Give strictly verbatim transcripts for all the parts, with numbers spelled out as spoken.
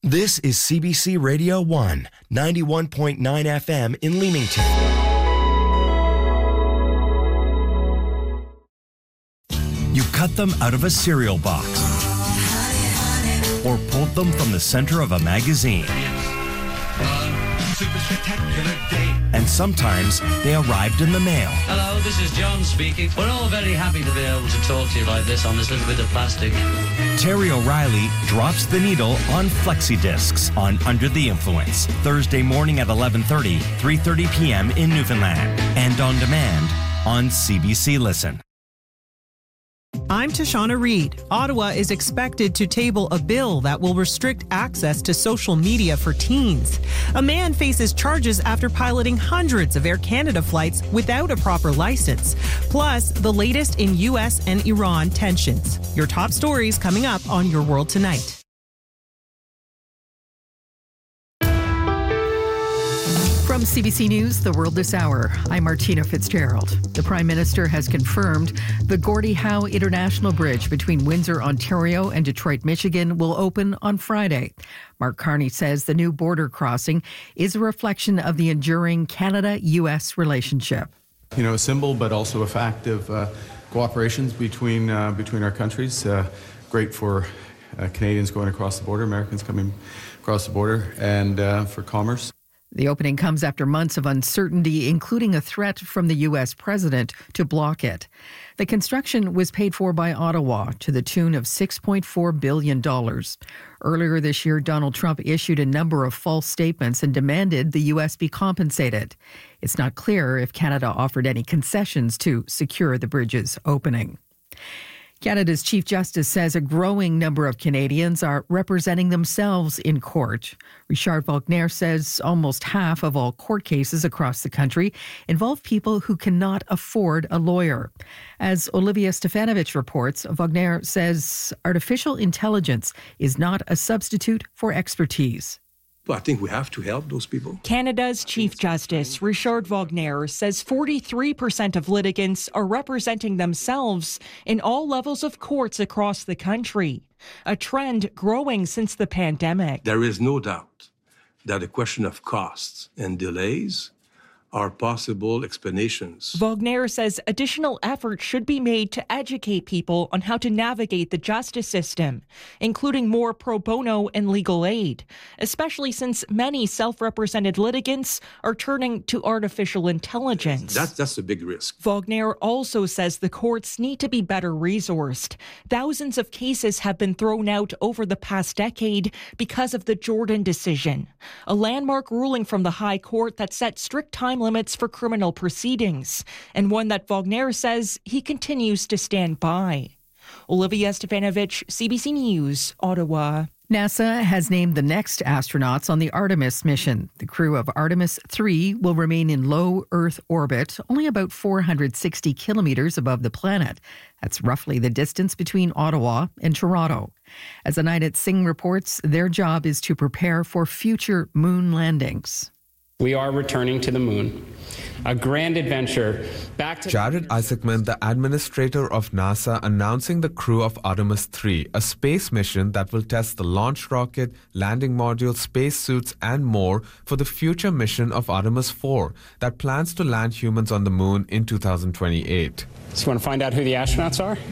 This is C B C Radio one, ninety-one point nine F M in Leamington. You cut them out of a cereal box or pulled them from the center of a magazine. Super spectacular day. And sometimes they arrived in the mail. Hello, this is John speaking. We're all very happy to be able to talk to you like this on this little bit of plastic. Terry O'Reilly drops the needle on flexi discs on Under the Influence. Thursday morning at eleven thirty, three thirty p.m. in Newfoundland. And on demand on C B C Listen. I'm Tashana Reed. Ottawa is expected to table a bill that will restrict access to social media for teens. A man faces charges after piloting hundreds of Air Canada flights without a proper license. Plus, the latest in U S and Iran tensions. Your top stories coming up on Your World Tonight. From C B C News, The World This Hour, I'm Martina Fitzgerald. The Prime Minister has confirmed the Gordie Howe International Bridge between Windsor, Ontario and Detroit, Michigan will open on Friday. Mark Carney says the new border crossing is a reflection of the enduring Canada-U S relationship. You know, a symbol, but also a fact of uh, cooperations between, uh, between our countries. Uh, great for uh, Canadians going across the border, Americans coming across the border, and uh, for commerce. The opening comes after months of uncertainty, including a threat from the U S president to block it. The construction was paid for by Ottawa to the tune of six point four billion dollars. Earlier this year, Donald Trump issued a number of false statements and demanded the U S be compensated. It's not clear if Canada offered any concessions to secure the bridge's opening. Canada's Chief Justice says a growing number of Canadians are representing themselves in court. Richard Wagner says almost half of all court cases across the country involve people who cannot afford a lawyer. As Olivia Stefanovich reports, Wagner says artificial intelligence is not a substitute for expertise. Well, I think we have to help those people. Canada's Chief Justice, Richard Wagner, says forty-three percent of litigants are representing themselves in all levels of courts across the country, a trend growing since the pandemic. There is no doubt that the question of costs and delays are possible explanations. Wagner says additional effort should be made to educate people on how to navigate the justice system, including more pro bono and legal aid, especially since many self-represented litigants are turning to artificial intelligence. That, that's a big risk. Wagner also says the courts need to be better resourced. Thousands of cases have been thrown out over the past decade because of the Jordan decision, a landmark ruling from the High Court that set strict time limits for criminal proceedings, and one that Wagner says he continues to stand by. Olivia Stefanovich, C B C News, Ottawa. NASA has named the next astronauts on the Artemis mission. The crew of Artemis three will remain in low Earth orbit, only about four hundred sixty kilometers above the planet. That's roughly the distance between Ottawa and Toronto. As Anaidat Singh reports, their job is to prepare for future moon landings. We are returning to the moon, a grand adventure back to... Jared Isaacman, the administrator of NASA, announcing the crew of Artemis three, a space mission that will test the launch rocket, landing module, spacesuits, and more for the future mission of Artemis four that plans to land humans on the moon in two thousand twenty-eight. So you want to find out who the astronauts are?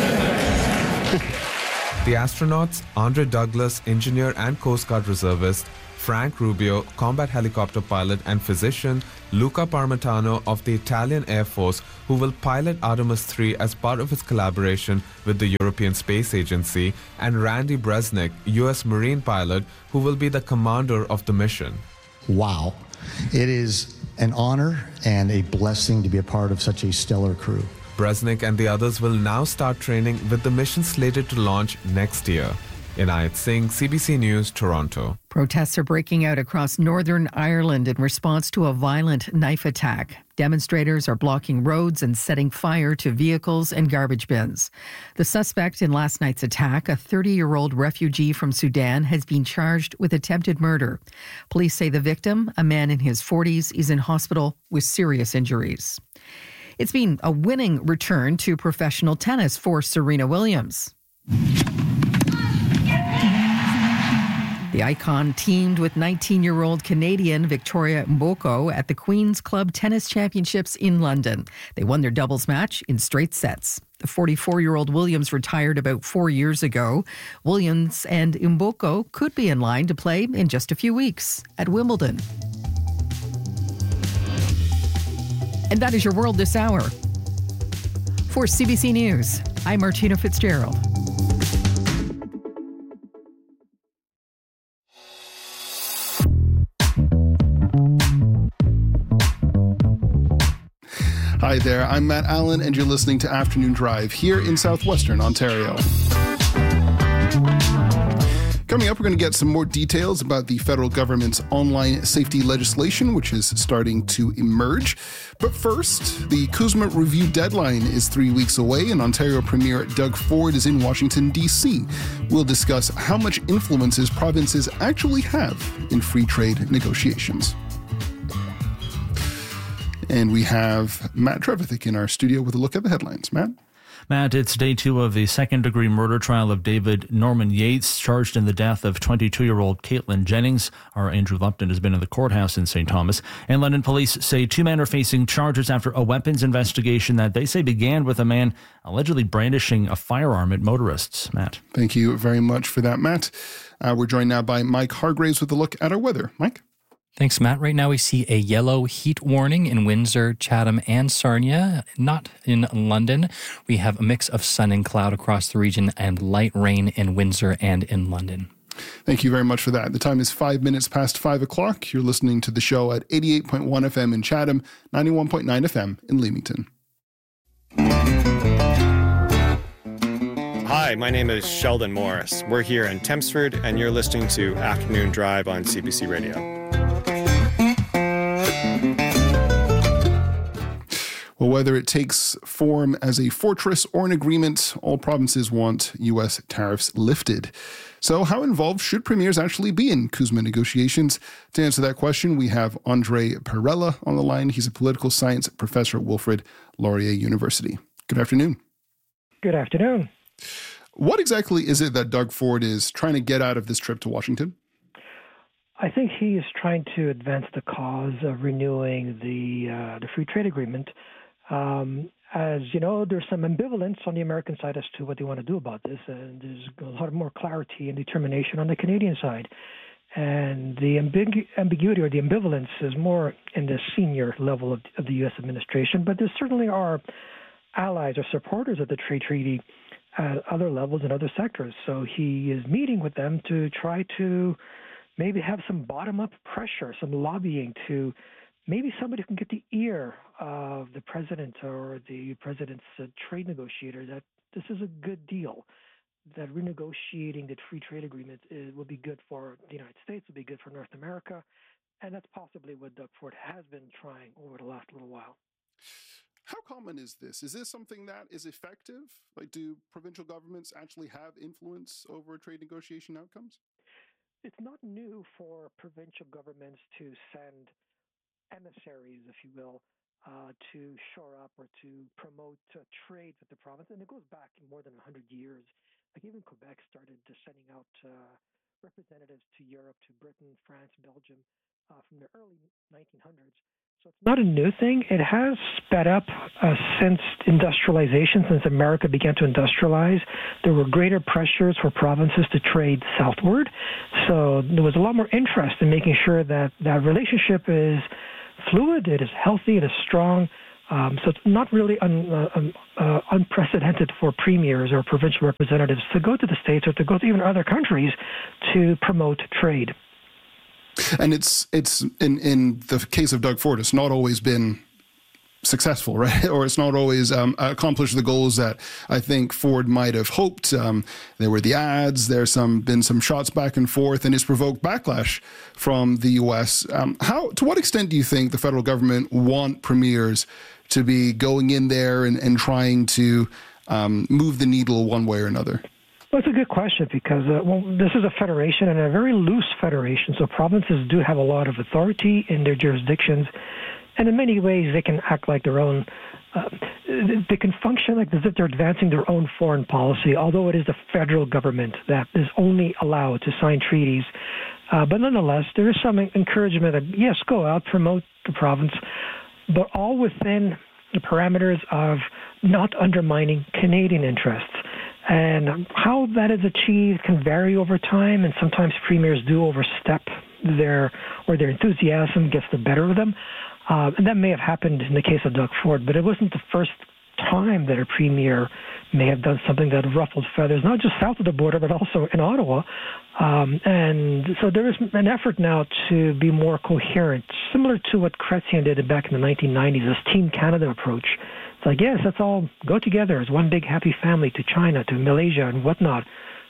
The astronauts, Andre Douglas, engineer and Coast Guard reservist, Frank Rubio, combat helicopter pilot and physician, Luca Parmitano of the Italian Air Force, who will pilot Artemis three as part of its collaboration with the European Space Agency, and Randy Bresnik, U S Marine pilot, who will be the commander of the mission. Wow. It is an honor and a blessing to be a part of such a stellar crew. Bresnik and the others will now start training with the mission slated to launch next year. Anaidat Singh, C B C News, Toronto. Protests are breaking out across Northern Ireland in response to a violent knife attack. Demonstrators are blocking roads and setting fire to vehicles and garbage bins. The suspect in last night's attack, a thirty-year-old refugee from Sudan, has been charged with attempted murder. Police say the victim, a man in his forties, is in hospital with serious injuries. It's been a winning return to professional tennis for Serena Williams. The The icon teamed with nineteen-year-old Canadian Victoria Mboko at the Queen's Club Tennis Championships in London. They won their doubles match in straight sets. The forty-four-year-old Williams retired about four years ago. Williams and Mboko could be in line to play in just a few weeks at Wimbledon. And that is your world this hour. For C B C News, I'm Martina Fitzgerald. Hi there, I'm Matt Allen, and you're listening to Afternoon Drive here in southwestern Ontario. Coming up, we're going to get some more details about the federal government's online safety legislation, which is starting to emerge. But first, the CUSMA review deadline is three weeks away, and Ontario Premier Doug Ford is in Washington, D C. We'll discuss how much influences provinces actually have in free trade negotiations. And we have Matt Trevithick in our studio with a look at the headlines. Matt? Matt, it's day two of the second-degree murder trial of David Norman Yates, charged in the death of twenty-two-year-old Caitlin Jennings. Our Andrew Lupton has been in the courthouse in Saint Thomas. And London police say two men are facing charges after a weapons investigation that they say began with a man allegedly brandishing a firearm at motorists. Matt? Thank you very much for that, Matt. Uh, we're joined now by Mike Hargraves with a look at our weather. Mike? Thanks, Matt. Right now we see a yellow heat warning in Windsor, Chatham, and Sarnia, not in London. We have a mix of sun and cloud across the region and light rain in Windsor and in London. Thank you very much for that. The time is five minutes past five o'clock. You're listening to the show at eighty-eight point one F M in Chatham, ninety-one point nine F M in Leamington. Hi, my name is Sheldon Morris. We're here in Tempsford, and you're listening to Afternoon Drive on C B C Radio. Well, whether it takes form as a fortress or an agreement, all provinces want U S tariffs lifted. So how involved should premiers actually be in CUSMA negotiations? To answer that question, we have Andre Perella on the line. He's a political science professor at Wilfrid Laurier University. Good afternoon. Good afternoon. What exactly is it that Doug Ford is trying to get out of this trip to Washington? I think he is trying to advance the cause of renewing the uh, the free trade agreement. Um, as you know, there's some ambivalence on the American side as to what they want to do about this, and there's a lot more clarity and determination on the Canadian side. And the ambigu- ambiguity or the ambivalence is more in the senior level of, of the U S administration, but there certainly are allies or supporters of the trade treaty at other levels and other sectors. So he is meeting with them to try to maybe have some bottom-up pressure, some lobbying to maybe somebody can get the ear of the president or the president's uh, trade negotiator that this is a good deal, that renegotiating the free trade agreement is, will be good for the United States, will be good for North America, and that's possibly what Doug Ford has been trying over the last little while. How common is this? Is this something that is effective? Like, do provincial governments actually have influence over trade negotiation outcomes? It's not new for provincial governments to send emissaries, if you will, uh, to shore up or to promote uh, trade with the province. And it goes back more than one hundred years. Like even Quebec started uh, sending out uh, representatives to Europe, to Britain, France, Belgium, uh, from the early nineteen hundreds. So it's not a new thing. It has sped up uh, since industrialization, since America began to industrialize. There were greater pressures for provinces to trade southward. So there was a lot more interest in making sure that that relationship is fluid, it is healthy, it is strong. Um, so it's not really un, uh, um, uh, unprecedented for premiers or provincial representatives to go to the States or to go to even other countries to promote trade. And it's it's in, in the case of Doug Ford, it's not always been successful, right? Or it's not always um, accomplished the goals that I think Ford might have hoped. Um, there were the ads, there's some been some shots back and forth, and it's provoked backlash from the U S. Um, how to what extent do you think the federal government want premiers to be going in there and, and trying to um, move the needle one way or another? Well, it's a good question because uh, well, this is a federation and a very loose federation, so provinces do have a lot of authority in their jurisdictions, and in many ways they can act like their own, uh, they can function like as if they're advancing their own foreign policy, although it is the federal government that is only allowed to sign treaties Uh, but nonetheless, there is some encouragement that, yes, go out, promote the province, but all within the parameters of not undermining Canadian interests. And how that is achieved can vary over time, and sometimes premiers do overstep their, or their enthusiasm gets the better of them. Uh, and that may have happened in the case of Doug Ford, but it wasn't the first time that a premier may have done something that ruffled feathers, not just south of the border, but also in Ottawa. Um, and so there is an effort now to be more coherent, similar to what Chrétien did back in the nineteen nineties, this Team Canada approach. It's like, yes, let's all go together as one big happy family to China, to Malaysia and whatnot,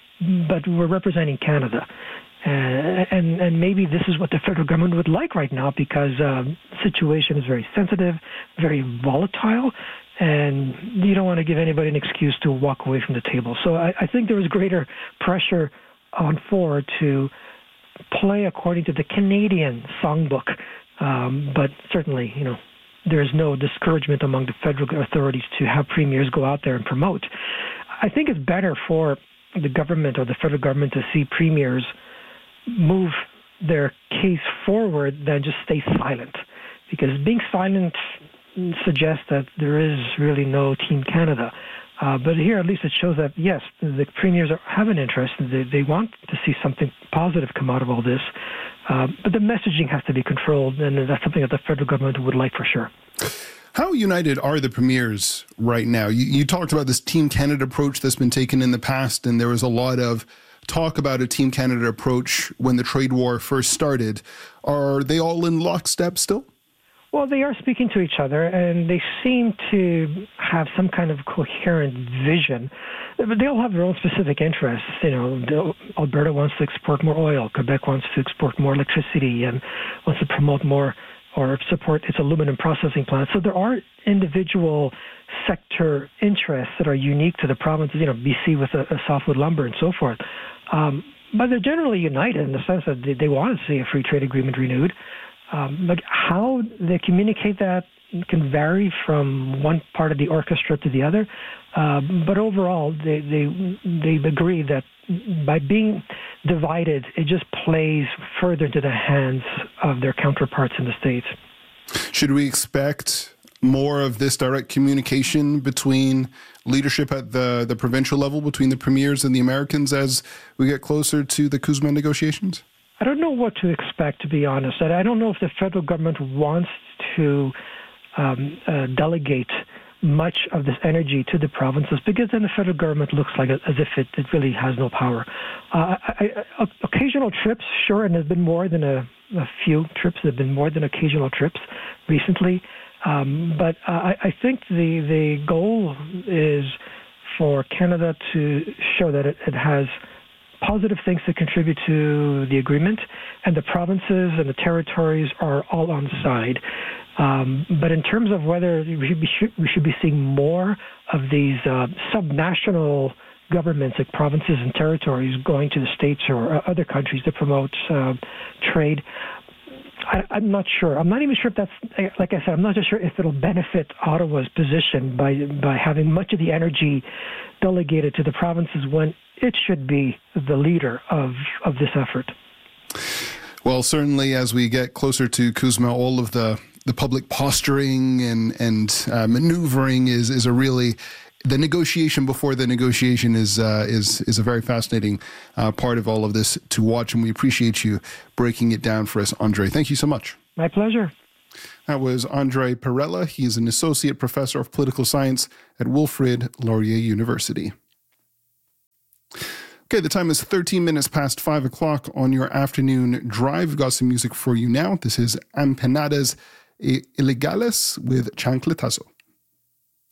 but we're representing Canada. Uh, and and maybe this is what the federal government would like right now, because uh, the situation is very sensitive, very volatile, and you don't want to give anybody an excuse to walk away from the table. So I, I think there was greater pressure on Ford to play according to the Canadian songbook, um, but certainly, you know, there is no discouragement among the federal authorities to have premiers go out there and promote. I think it's better for the government or the federal government to see premiers move their case forward than just stay silent, because being silent suggests that there is really no Team Canada. Uh, but here, at least it shows that, yes, the premiers are, have an interest. They, they want to see something positive come out of all this. Uh, but the messaging has to be controlled, and that's something that the federal government would like for sure. How united are the premiers right now? You, you talked about this Team Canada approach that's been taken in the past, and there was a lot of talk about a Team Canada approach when the trade war first started. Are they all in lockstep still? Well, they are speaking to each other, and they seem to have some kind of coherent vision. But they all have their own specific interests. You know, Alberta wants to export more oil. Quebec wants to export more electricity and wants to promote more or support its aluminum processing plants. So there are individual sector interests that are unique to the provinces, you know, B C with a, a softwood lumber and so forth. Um, but they're generally united in the sense that they, they want to see a free trade agreement renewed. Um, but how they communicate that can vary from one part of the orchestra to the other. Uh, but overall, they, they they agree that by being divided, it just plays further into the hands of their counterparts in the States. Should we expect more of this direct communication between leadership at the, the provincial level, between the premiers and the Americans, as we get closer to the CUSMA negotiations? I don't know what to expect, to be honest. I don't know if the federal government wants to um, uh, delegate much of this energy to the provinces, because then the federal government looks like as if it, it really has no power. Uh, I, I, occasional trips, sure, and there's been more than a, a few trips. There have been more than occasional trips recently. Um, but uh, I, I think the, the goal is for Canada to show that it, it has positive things to contribute to the agreement, and the provinces and the territories are all on side. Um, but in terms of whether we should, be, we should be seeing more of these uh, subnational governments, like provinces and territories, going to the States or other countries to promote uh, trade, I, I'm not sure. I'm not even sure if that's, like I said, I'm not just sure if it'll benefit Ottawa's position by by having much of the energy delegated to the provinces when it should be the leader of, of this effort. Well, certainly as we get closer to CUSMA, all of the, the public posturing and, and uh, maneuvering is, is a really, the negotiation before the negotiation is uh, is is a very fascinating uh, part of all of this to watch, and we appreciate you breaking it down for us, Andre. Thank you so much. My pleasure. That was Andre Perella. He is an associate professor of political science at Wilfrid Laurier University. Okay, the time is thirteen minutes past five o'clock on your afternoon drive. We've got some music for you now. This is Empanadas Ilegales with Chancletazo.